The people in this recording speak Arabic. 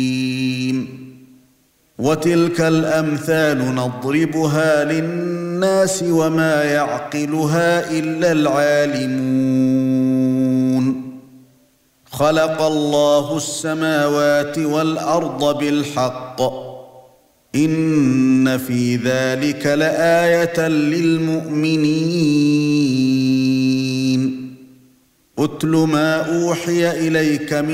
وتلك الأمثال نضربها للناس وما يعقلها إلا العالمون. خلق الله السماوات والأرض بالحق إن في ذلك لآية للمؤمنين. اتل ما أوحي إليك من